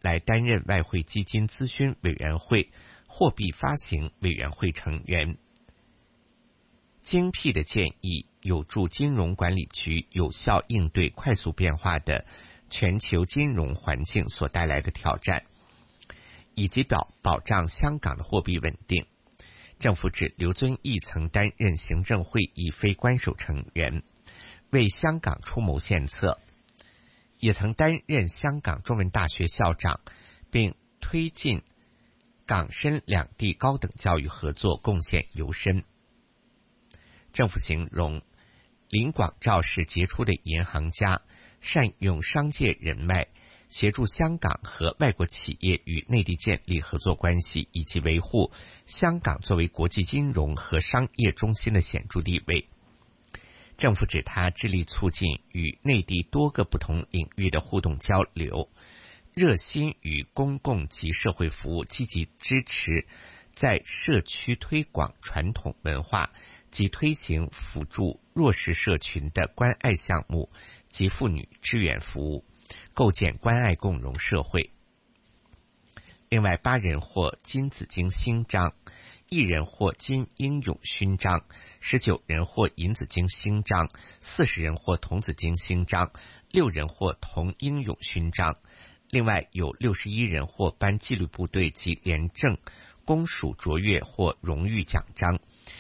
来担任外汇基金咨询委员会、货币发行委员会成员。精辟的建议有助金融管理局有效应对快速变化的全球金融环境所带来的挑战，以及保障香港的货币稳定。政府指刘遵义曾担任行政会议非官守成员，为香港出谋献策，也曾担任香港中文大学校长，并推进港深两地高等教育合作贡献尤深。政府形容林广照是杰出的银行家，善用商界人脉，协助香港和外国企业与内地建立合作关系，以及维护香港作为国际金融和商业中心的显著地位。政府指他致力促进与内地多个不同领域的互动交流，热心于公共及社会服务，积极支持在社区推广传统文化及推行辅助弱势社群的关爱项目及妇女支援服务，构建关爱共融社会。另外，8人获金紫荆星章，1人获金英勇勋章，19人获银紫荆星章，40人获铜紫荆星章，6人获铜英勇勋章。另外有61人获颁纪律部队及廉政公署卓越或荣誉奖章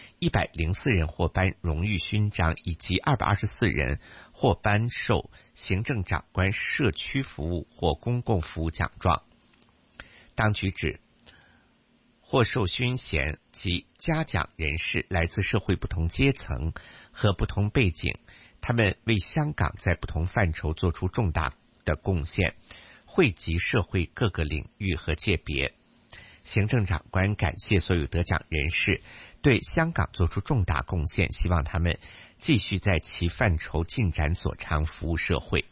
，104人获颁荣誉勋章，以及224人获颁授行政长官社区服务或公共服务奖状。当局指，获授勋衔及嘉奖人士来自社会不同阶层和不同背景，他们为香港在不同范畴做出重大的贡献，惠及社会各个领域和界别。行政长官感谢所有得奖人士对香港做出重大贡献，希望他们继续在其范畴进展所长，服务社会。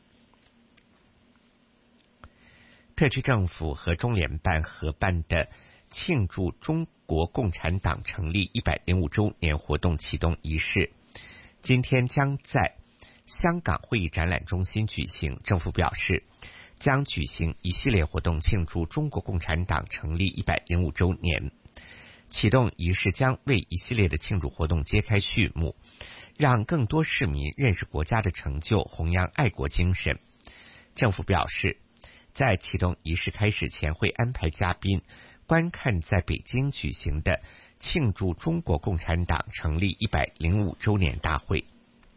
特区政府和中联办合办的庆祝中国共产党成立105周年活动启动仪式今天将在香港会议展览中心举行。政府表示，将举行一系列活动庆祝中国共产党成立105周年。启动仪式将为一系列的庆祝活动揭开序幕，让更多市民认识国家的成就，弘扬爱国精神。政府表示，在启动仪式开始前会安排嘉宾观看在北京举行的庆祝中国共产党成立105周年大会。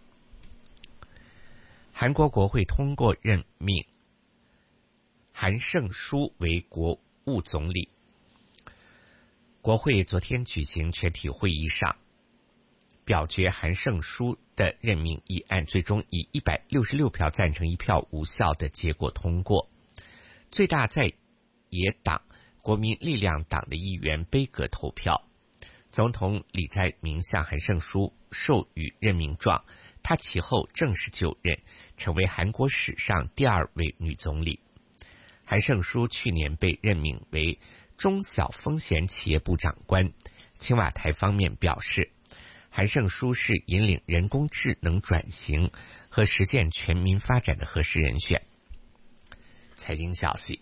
韩国国会通过任命韩胜书为国务总理。国会昨天举行全体会议上表决韩胜书的任命议案，最终以166票赞成1票无效的结果通过。最大在野党国民力量党的议员杯葛投票。总统李在明向韩胜书授予任命状，他其后正式就任，成为韩国史上第2位女总理。韩胜书去年被任命为中小风险企业部长官。青瓦台方面表示，韩胜书是引领人工智能转型和实现全民发展的合适人选。财经消息，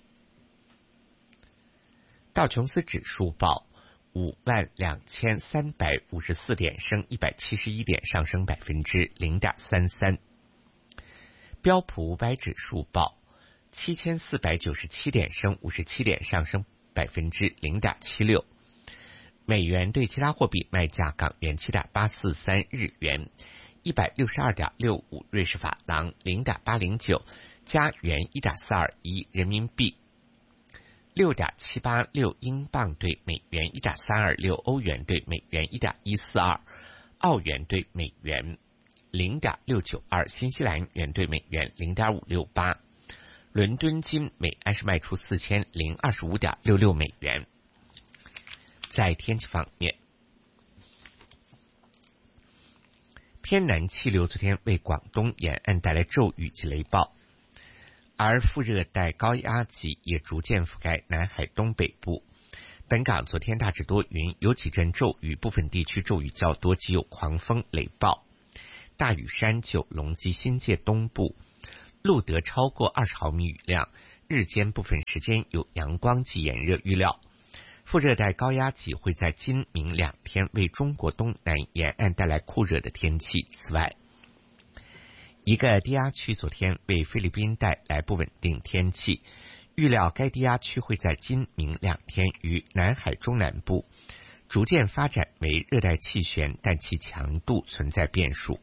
道琼斯指数报52354点，升171点，上升0.33%。标普500指数报7497点，升57点，上升0.76%。美元对其他货币卖价：港元7.843，日元162.65，瑞士法郎0.809，加元1.421，人民币6.786，英镑对美元1.326，欧元对美元1.142，澳元对美元0.692，新西兰元对美元0.568。伦敦金每安士卖出4025.66美元。在天气方面，偏南气流昨天为广东沿岸带来骤雨及雷暴，而副热带高压脊也逐渐覆盖南海东北部。本港昨天大致多云，有几阵骤雨，部分地区骤雨较多，及有狂风雷暴。大屿山、九龙及新界东部录得超过20毫米雨量， 日间部分时间有阳光及炎热预料。副热带高压脊会在今明2天为中国东南沿岸带来酷热的天气。此外，一个低压区昨天为菲律宾带来不稳定天气，预料该低压区会在今明2天于南海中南部逐渐发展为热带气旋，但其强度存在变数。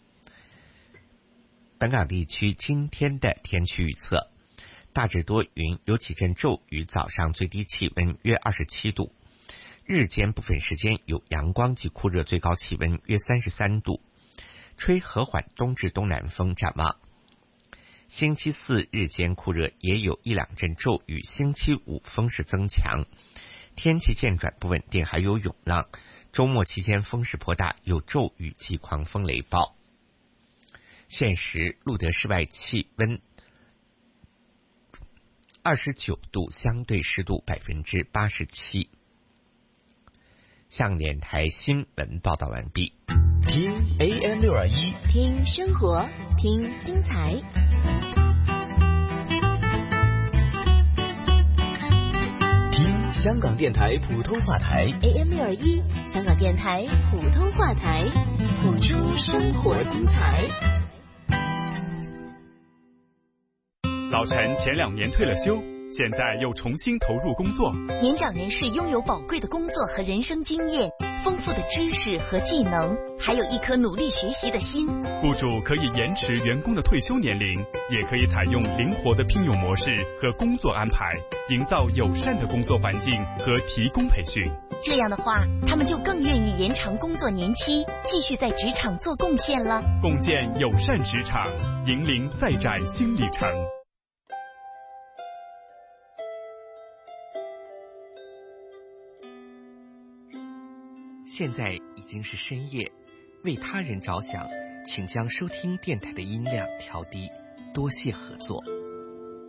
本港地区今天的天气预测：大致多云，有几阵骤雨，早上最低气温约27度，日间部分时间有阳光及酷热，最高气温约33度，吹和缓东至东南风。展望星期四日间酷热，也有1-2阵骤雨，星期五风势增强，天气渐转不稳定，还有涌浪。周末期间风势颇大，有骤雨及狂风雷暴。现时录得室外气温29度，相对湿度87%。香港电台新闻报道完毕。 听 AM621， 听生活，听精彩。 听香港电台普通话台 AM621，香港电台普通话台，谱出生活精彩。 老陈前2年退了休，现在又重新投入工作。 年长人士拥有宝贵的工作和人生经验，丰富的知识和技能，还有一颗努力学习的心。 雇主可以延迟员工的退休年龄，也可以采用灵活的聘用模式和工作安排，营造友善的工作环境和提供培训。 这样的话，他们就更愿意延长工作年期，继续在职场做贡献了。 共建友善职场，引领再展新里程。 现在已经是深夜，为他人着想，请将收听电台的音量调低，多谢合作。